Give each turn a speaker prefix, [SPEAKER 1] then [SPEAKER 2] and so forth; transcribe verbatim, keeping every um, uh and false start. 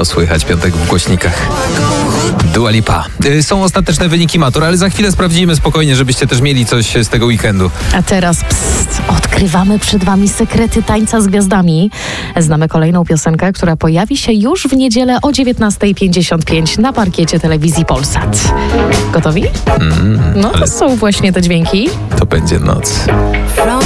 [SPEAKER 1] No słychać piątek w głośnikach. Dua Lipa. Y, Są ostateczne wyniki matur, ale za chwilę sprawdzimy spokojnie, żebyście też mieli coś z tego weekendu.
[SPEAKER 2] A teraz pst, odkrywamy przed wami sekrety tańca z gwiazdami. Znamy kolejną piosenkę, która pojawi się już w niedzielę o dziewiętnasta pięćdziesiąt pięć na parkiecie telewizji Polsat. Gotowi?
[SPEAKER 1] Mm,
[SPEAKER 2] No to
[SPEAKER 1] ale
[SPEAKER 2] są właśnie te dźwięki.
[SPEAKER 1] to będzie noc.